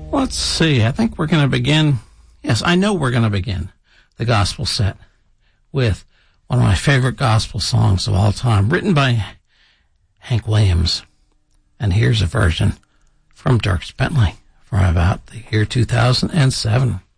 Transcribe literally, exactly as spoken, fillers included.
Let's see. I think we're going to begin. Yes, I know we're going to begin the gospel set with one of my favorite gospel songs of all time, written by Hank Williams. And here's a version from Dierks Bentley from about the year two thousand seven.